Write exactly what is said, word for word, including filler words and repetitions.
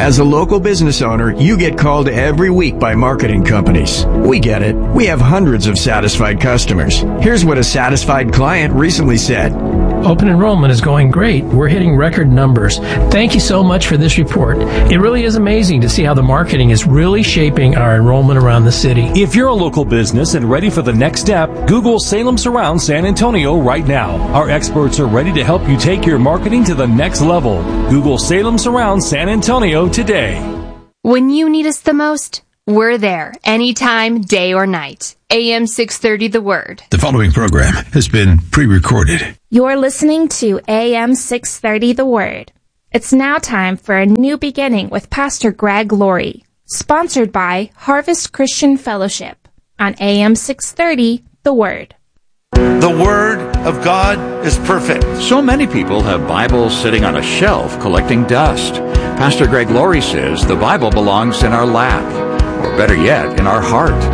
As a local business owner, you get called every week by marketing companies. We get it. We have hundreds of satisfied customers. Here's what a satisfied client recently said. Open enrollment is going great. We're hitting record numbers. Thank you so much for this report. It really is amazing to see how the marketing is really shaping our enrollment around the city. If you're a local business and ready for the next step, Google Salem Surround San Antonio right now. Our experts are ready to help you take your marketing to the next level. Google Salem Surround San Antonio today. When you need us the most, we're there, anytime, day or night. A M six thirty The Word. The following program has been pre-recorded. You're listening to A M six thirty The Word. It's now time for a new beginning with Pastor Greg Laurie, sponsored by Harvest Christian Fellowship on A M six thirty The Word. The Word of God is perfect. So many people have Bibles sitting on a shelf collecting dust. Pastor Greg Laurie says the Bible belongs in our lap, or better yet, in our heart.